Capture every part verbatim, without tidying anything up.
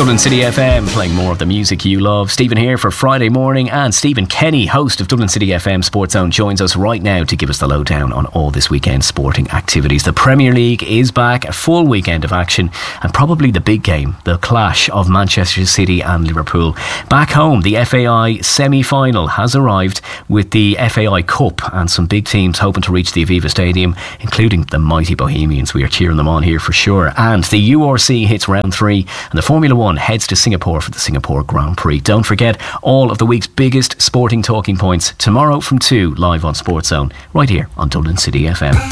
Dublin City F M, playing more of the music you love. Stephen here for Friday morning, and Stephen Kenny, host of Dublin City F M Sports Zone, joins us right now to give us the lowdown on all this weekend's sporting activities. The Premier League is back, a full weekend of action, and probably the big game, the clash of Manchester City and Liverpool. Back home, the F A I semi-final has arrived with the F A I Cup, and some big teams hoping to reach the Aviva Stadium, including the mighty Bohemians. We are cheering them on here for sure. And the U R C hits round three, and the Formula One heads to Singapore for the Singapore Grand Prix. Don't forget all of the week's biggest sporting talking points tomorrow from two, live on Sports Zone, right here on Dublin City F M.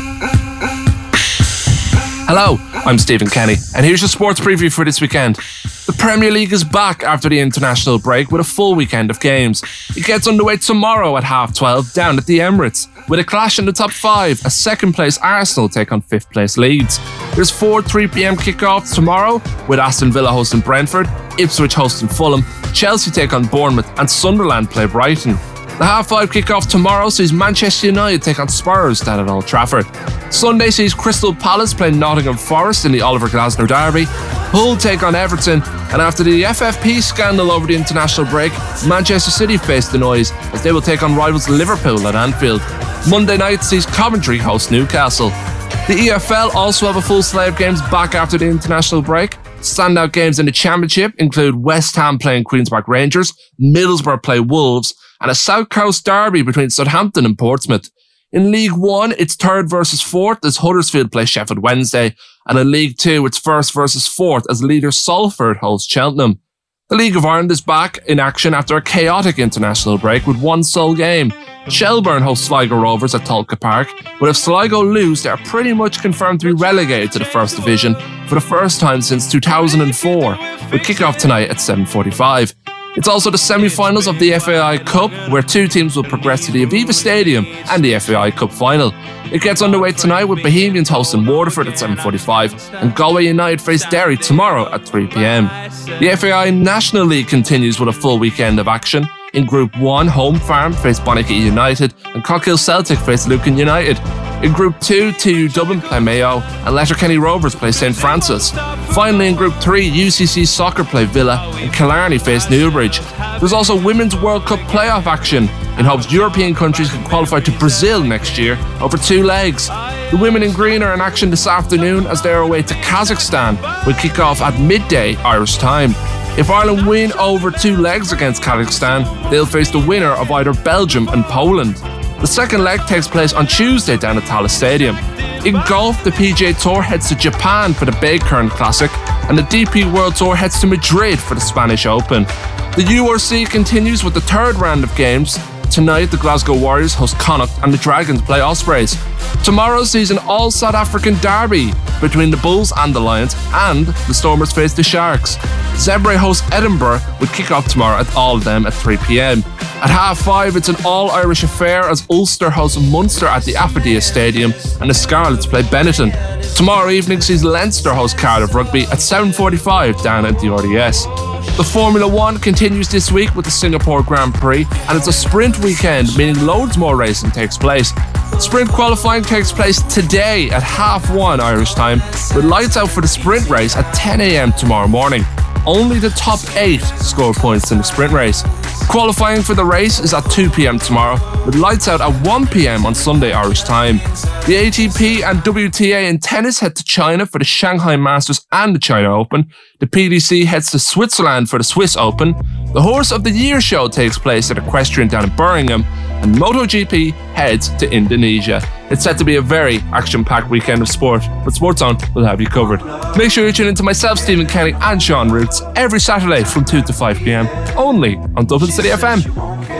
Hello, I'm Stephen Kenny, and here's your sports preview for this weekend. The Premier League is back after the international break with a full weekend of games. It gets underway tomorrow at half twelve down at the Emirates, with a clash in the top five as second place Arsenal take on fifth place Leeds. There's four three p.m. kickoffs tomorrow, with Aston Villa hosting Brentford, Ipswich hosting Fulham, Chelsea take on Bournemouth, and Sunderland play Brighton. The half five kickoff tomorrow sees Manchester United take on Spurs down at Old Trafford. Sunday sees Crystal Palace play Nottingham Forest in the Oliver Glasner derby. Hull take on Everton, and after the F F P scandal over the international break, Manchester City face the noise as they will take on rivals Liverpool at Anfield. Monday night sees Coventry host Newcastle. The E F L also have a full slate of games back after the international break. Standout games in the Championship include West Ham playing Queen's Park Rangers, Middlesbrough play Wolves, and a South Coast derby between Southampton and Portsmouth. In League One, it's third versus fourth as Huddersfield play Sheffield Wednesday, and in League Two, it's first versus fourth as leader Salford hosts Cheltenham. The League of Ireland is back in action after a chaotic international break with one sole game. Shelbourne hosts Sligo Rovers at Tolka Park, but if Sligo lose, they are pretty much confirmed to be relegated to the First Division for the first time since two thousand four, with kick-off tonight at seven forty-five. It's also the semi-finals of the F A I Cup, where two teams will progress to the Aviva Stadium and the F A I Cup final. It gets underway tonight with Bohemians hosting Waterford at seven forty-five and Galway United face Derry tomorrow at three p.m. The F A I National League continues with a full weekend of action. In Group one, Home Farm face Bonnicky United and Cockhill Celtic face Lucan United. In Group two, T U Dublin play Mayo and Letterkenny Rovers play St Francis. Finally, in Group three, U C C Soccer play Villa and Killarney face Newbridge. There's also Women's World Cup playoff action in hopes European countries can qualify to Brazil next year over two legs. The women in green are in action this afternoon as they are away to Kazakhstan, with kick-off at midday Irish time. If Ireland win over two legs against Kazakhstan, they'll face the winner of either Belgium and Poland. The second leg takes place on Tuesday down at Tallaght Stadium. In golf, the P G A Tour heads to Japan for the Bayern Classic, and the D P World Tour heads to Madrid for the Spanish Open. The U R C continues with the third round of games. Tonight, the Glasgow Warriors host Connacht and the Dragons play Ospreys. Tomorrow sees an all-South African derby between the Bulls and the Lions, and the Stormers face the Sharks. Zebre hosts Edinburgh with kick-off tomorrow at all of them at three p.m. At half five, it's an all-Irish affair as Ulster hosts Munster at the Affordea Stadium and the Scarlets play Benetton. Tomorrow evening sees Leinster host Cardiff Rugby at seven forty-five down at the R D S. The Formula One continues this week with the Singapore Grand Prix, and it's a sprint weekend, meaning loads more racing takes place. Sprint qualifying takes place today at half one Irish time, with lights out for the sprint race at ten a.m. tomorrow morning. Only the top eight score points in the sprint race. Qualifying for the race is at two p.m. tomorrow, with lights out at one p.m. on Sunday Irish time. The A T P and W T A in tennis head to China for the Shanghai Masters and the China Open. The P D C heads to Switzerland for the Swiss Open. The Horse of the Year show takes place at Equestrian down in Birmingham, and MotoGP heads to Indonesia. It's set to be a very action-packed weekend of sport, but Sports Zone will have you covered. Make sure you tune in to myself, Stephen Kenny, and Sean Roots every Saturday from two to five p.m. only on Dublin City F M.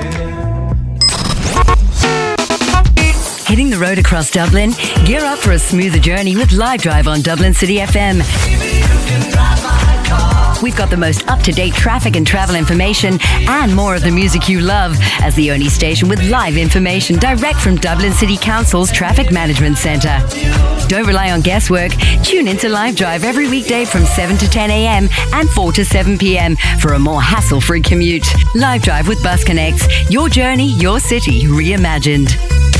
Hitting the road across Dublin? Gear up for a smoother journey with Live Drive on Dublin City F M. We've got the most up-to-date traffic and travel information and more of the music you love as the only station with live information direct from Dublin City Council's Traffic Management Centre. Don't rely on guesswork. Tune into Live Drive every weekday from seven to ten a.m. and four to seven p.m. for a more hassle-free commute. Live Drive with Bus Connects. Your journey, your city, reimagined.